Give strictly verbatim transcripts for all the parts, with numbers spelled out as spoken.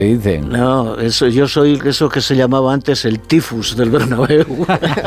dicen. No, eso, yo soy eso que se llamaba antes el tifus del Bernabéu.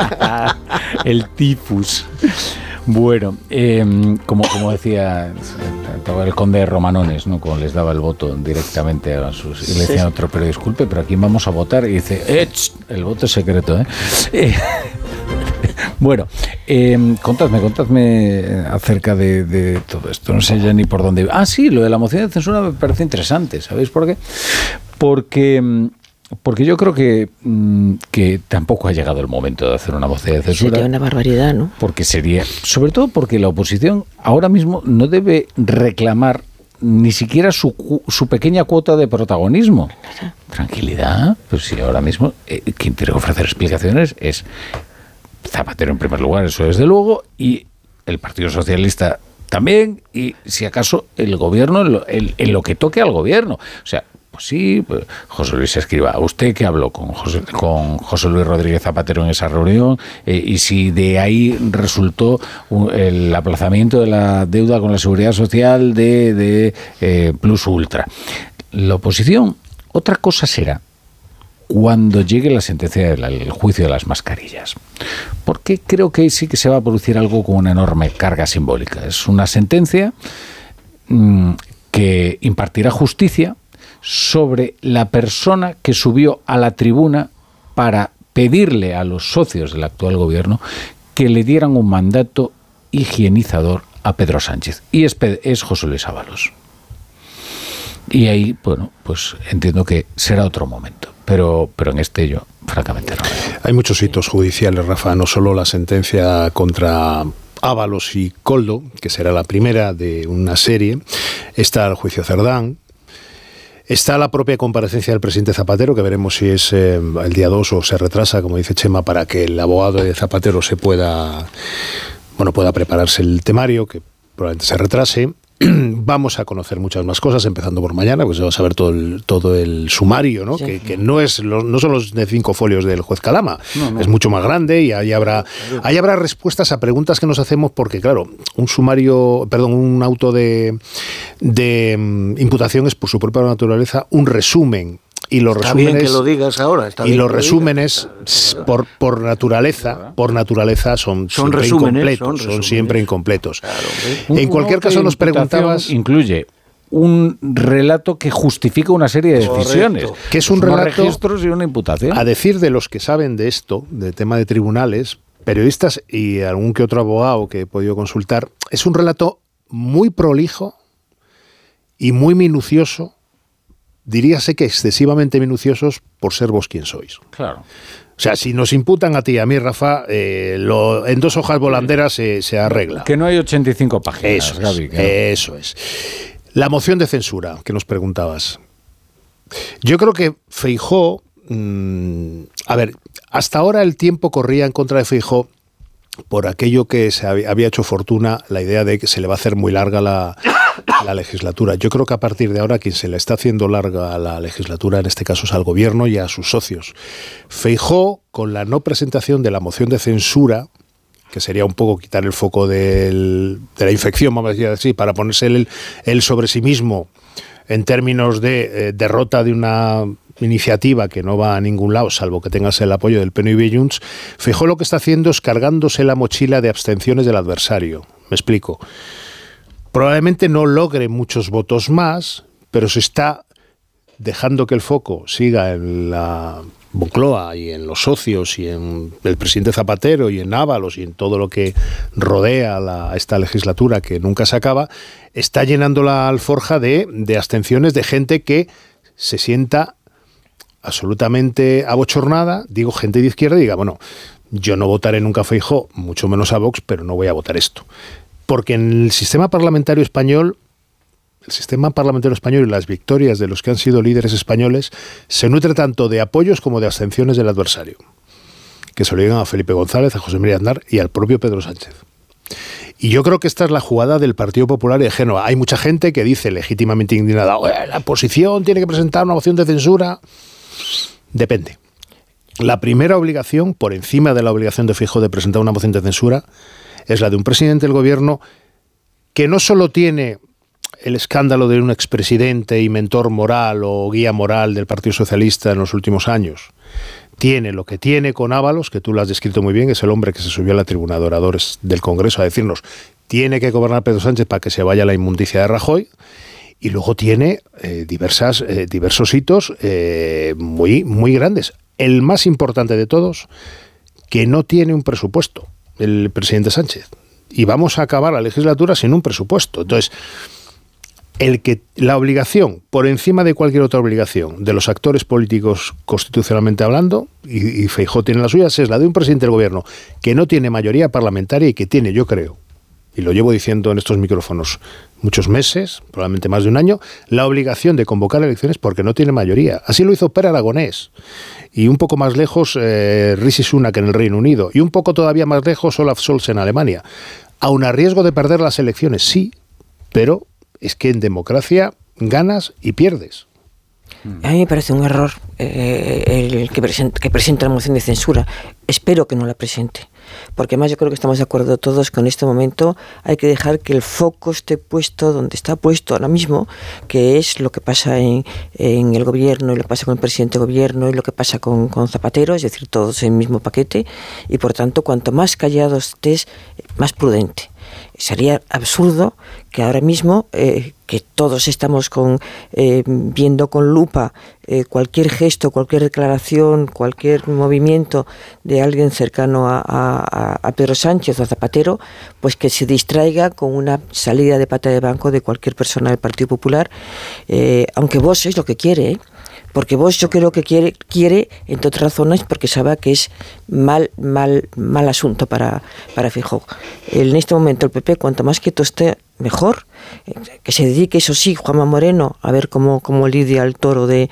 El tifus. Bueno, eh, como, como decía el conde de Romanones, ¿no? Como les daba el voto directamente a sus... Y le decían a otro, pero disculpe, pero aquí vamos a votar. Y dice, eh, el voto es secreto, ¿eh? eh Bueno, eh, contadme, contadme acerca de, de todo esto. No sé ya ni por dónde... Ah, sí, lo de la moción de censura me parece interesante. ¿Sabéis por qué? Porque... Porque yo creo que, que tampoco ha llegado el momento de hacer una moción de censura. Sería una barbaridad, ¿no? Porque sería... Sobre todo porque la oposición ahora mismo no debe reclamar ni siquiera su, su pequeña cuota de protagonismo. Tranquilidad. Pues sí, ahora mismo eh, quien tiene que ofrecer explicaciones es Zapatero en primer lugar, eso desde luego, y el Partido Socialista también, y si acaso el gobierno en lo, en, en lo que toque al gobierno. O sea, pues sí, pues José Luis Escrivá, ¿usted qué habló con José, con José Luis Rodríguez Zapatero en esa reunión? Eh, y si de ahí resultó un, el aplazamiento de la deuda con la Seguridad Social de, de eh, Plus Ultra. La oposición, otra cosa será cuando llegue la sentencia del juicio de las mascarillas. Porque creo que ahí sí que se va a producir algo con una enorme carga simbólica. Es una sentencia mmm, que impartirá justicia sobre la persona que subió a la tribuna para pedirle a los socios del actual gobierno que le dieran un mandato higienizador a Pedro Sánchez. Y es, es José Luis Ábalos. Y ahí, bueno, pues entiendo que será otro momento. Pero, pero en este yo, francamente, no. Hay muchos hitos judiciales, Rafa, no solo la sentencia contra Ábalos y Koldo, que será la primera de una serie, está el juicio Cerdán. Está la propia comparecencia del presidente Zapatero, que veremos si es eh, el día dos o se retrasa, como dice Chema, para que el abogado de Zapatero se pueda, bueno, pueda prepararse el temario, que probablemente se retrase. Vamos a conocer muchas más cosas, empezando por mañana, pues vamos a ver todo el, todo el sumario, ¿no? Sí. Que, que no es los, no son los de cinco folios del juez Calama, no, no. Es mucho más grande y ahí habrá, ahí habrá respuestas a preguntas que nos hacemos, porque claro, un sumario, perdón, un auto de, de um, imputación es por su propia naturaleza un resumen. Y los está resúmenes, bien que lo digas ahora. Está y bien los que resúmenes, lo por, por naturaleza, por naturaleza son, son siempre resúmenes, incompletos. Son, son siempre incompletos. Claro, en cualquier caso, nos preguntabas. Incluye un relato que justifica una serie de decisiones. Correcto. Que es un relato. Registros y una imputación. A decir de los que saben de esto, de tema de tribunales, periodistas y algún que otro abogado que he podido consultar, es un relato muy prolijo y muy minucioso. Diríase que excesivamente minuciosos por ser vos quien sois. Claro. O sea, si nos imputan a ti y a mí, Rafa, eh, lo, en dos hojas volanderas se, se arregla. Que no hay ochenta y cinco páginas, eso Gaby. Es, claro. Eso es. La moción de censura, que nos preguntabas. Yo creo que Feijóo... Mmm, a ver, hasta ahora el tiempo corría en contra de Feijóo por aquello que se había, había hecho fortuna, la idea de que se le va a hacer muy larga la... la legislatura. Yo creo que a partir de ahora quien se le está haciendo larga a la legislatura, en este caso es al gobierno y a sus socios. Feijóo, con la no presentación de la moción de censura, que sería un poco quitar el foco del, de la infección, vamos a decir así, para ponerse él, él sobre sí mismo en términos de eh, derrota de una iniciativa que no va a ningún lado, salvo que tengas el apoyo del P N V y Junts. Feijóo lo que está haciendo es cargándose la mochila de abstenciones del adversario. Me explico. Probablemente no logre muchos votos más, pero se está dejando que el foco siga en la Moncloa y en los socios y en el presidente Zapatero y en Ábalos y en todo lo que rodea la, esta legislatura que nunca se acaba. Está llenando la alforja de, de abstenciones de gente que se sienta absolutamente abochornada, digo gente de izquierda, y diga, bueno, yo no votaré nunca a Feijóo, mucho menos a Vox, pero no voy a votar esto. Porque en el sistema parlamentario español, el sistema parlamentario español y las victorias de los que han sido líderes españoles se nutre tanto de apoyos como de abstenciones del adversario, que se lo digan a Felipe González, a José María Aznar y al propio Pedro Sánchez. Y yo creo que esta es la jugada del Partido Popular y de Génova. Hay mucha gente que dice legítimamente indignada, la oposición tiene que presentar una moción de censura. Depende. La primera obligación, por encima de la obligación de Feijóo de presentar una moción de censura, es la de un presidente del gobierno que no solo tiene el escándalo de un expresidente y mentor moral o guía moral del Partido Socialista en los últimos años. Tiene lo que tiene con Ábalos, que tú lo has descrito muy bien, es el hombre que se subió a la tribuna de oradores del Congreso a decirnos tiene que gobernar Pedro Sánchez para que se vaya la inmundicia de Rajoy, y luego tiene eh, diversas, eh, diversos hitos eh, muy, muy grandes. El más importante de todos, que no tiene un presupuesto el presidente Sánchez, y vamos a acabar la legislatura sin un presupuesto. Entonces, el que la obligación, por encima de cualquier otra obligación, de los actores políticos constitucionalmente hablando, y, y Feijóo tiene las suyas, es la de un presidente del gobierno que no tiene mayoría parlamentaria y que tiene, yo creo, y lo llevo diciendo en estos micrófonos muchos meses, probablemente más de un año, la obligación de convocar elecciones porque no tiene mayoría. Así lo hizo Per Aragonés, y un poco más lejos eh, Rishi Sunak en el Reino Unido, y un poco todavía más lejos Olaf Scholz en Alemania. Aun a riesgo de perder las elecciones, sí, pero es que en democracia ganas y pierdes. A mí me parece un error eh, el que presenta, que presenta la moción de censura. Espero que no la presente, porque además yo creo que estamos de acuerdo todos que en este momento hay que dejar que el foco esté puesto donde está puesto ahora mismo, que es lo que pasa en, en el gobierno, y lo que pasa con el presidente del gobierno, y lo que pasa con, con Zapatero, es decir, todos en el mismo paquete, y por tanto, cuanto más callado estés, más prudente. Sería absurdo que ahora mismo, eh, que todos estamos con, eh, viendo con lupa eh, cualquier gesto, cualquier declaración, cualquier movimiento de alguien cercano a, a, a Pedro Sánchez o a Zapatero, pues que se distraiga con una salida de pata de banco de cualquier persona del Partido Popular, eh, aunque Vox es lo que quiere, ¿eh? Porque Vox yo creo que quiere, quiere, entre otras razones, porque sabe que es mal, mal, mal asunto para, para Feijóo. En este momento el P P, cuanto más quieto esté, mejor. Que se dedique, eso sí, Juanma Moreno, a ver cómo, cómo lidia el toro de,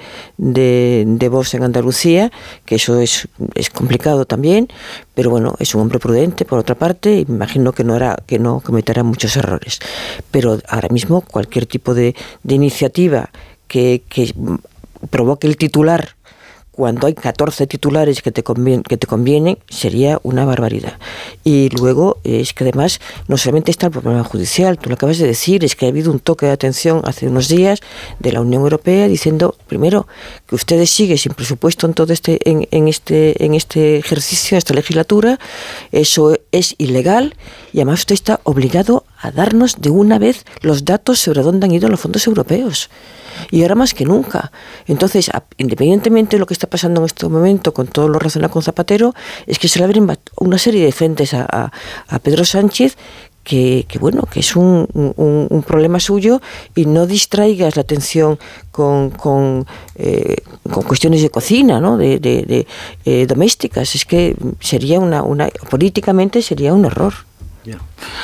de, de Vox en Andalucía, que eso es, es complicado también, pero bueno, es un hombre prudente, por otra parte, y me imagino que no, hará, que no cometerá muchos errores. Pero ahora mismo cualquier tipo de, de iniciativa que... que provoque el titular cuando hay catorce titulares que te convienen, que te convienen, sería una barbaridad. Y luego es que además no solamente está el problema judicial, tú lo acabas de decir, es que ha habido un toque de atención hace unos días de la Unión Europea diciendo, primero, que ustedes siguen sin presupuesto en todo este, en, en este, en este ejercicio, en esta legislatura, eso es ilegal, y además usted está obligado a darnos de una vez los datos sobre dónde han ido los fondos europeos. Y ahora más que nunca. Entonces, independientemente de lo que está pasando en este momento con todo lo relacionado con Zapatero, es que se le abren una serie de frentes a, a, a Pedro Sánchez que, que bueno, que es un, un, un problema suyo, y no distraigas la atención con, con, eh, con cuestiones de cocina, ¿no? de, de, de eh, domésticas. Es que sería una, una políticamente sería un error. Ya.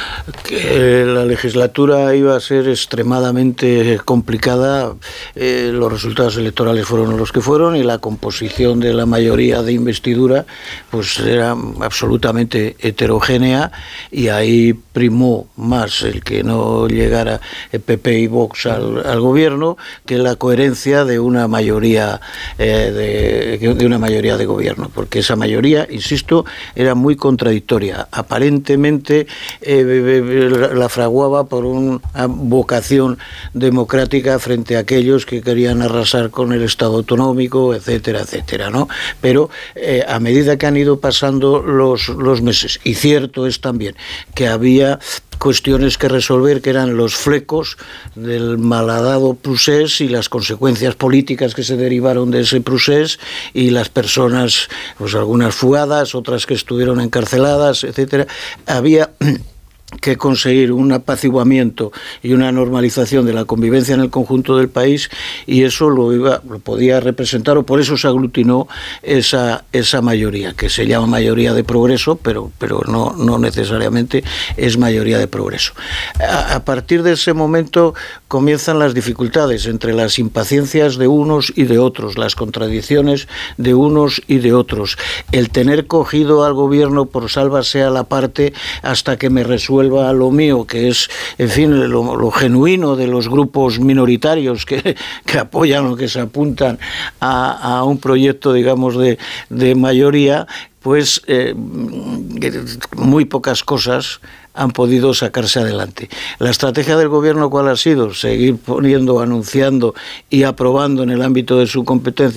Que la legislatura iba a ser extremadamente complicada, eh, los resultados electorales fueron los que fueron, y la composición de la mayoría de investidura pues era absolutamente heterogénea, y ahí primó más el que no llegara el P P y Vox al, al gobierno que la coherencia de una mayoría eh, de, de una mayoría de gobierno, porque esa mayoría, insisto, era muy contradictoria. Aparentemente Eh, la fraguaba por una vocación democrática frente a aquellos que querían arrasar con el Estado autonómico, etcétera, etcétera, ¿no? Pero eh, a medida que han ido pasando los, los meses, y cierto es también que había cuestiones que resolver, que eran los flecos del malhadado procés y las consecuencias políticas que se derivaron de ese procés, y las personas, pues algunas fugadas, otras que estuvieron encarceladas, etcétera. Había que conseguir un apaciguamiento y una normalización de la convivencia en el conjunto del país, y eso lo iba, lo podía representar, o por eso se aglutinó esa esa mayoría, que se llama mayoría de progreso, pero pero no no necesariamente es mayoría de progreso. A, a partir de ese momento comienzan las dificultades entre las impaciencias de unos y de otros, las contradicciones de unos y de otros, el tener cogido al gobierno por sálvase a la parte hasta que me resuelva a lo mío, que es, en fin, lo, lo genuino de los grupos minoritarios que, que apoyan o que se apuntan a, a un proyecto, digamos, de, de mayoría, pues eh, muy pocas cosas han podido sacarse adelante. La estrategia del gobierno, ¿cuál ha sido? Seguir poniendo, anunciando y aprobando en el ámbito de su competencia